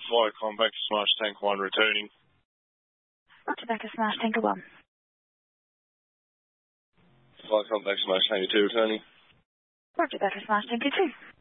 Viacom back to Smash Tank 1 returning. Roger, back to Smash Tanker 1. Viacom back to Smash Tanker 2 returning. Roger, back to Smash Tanker 2.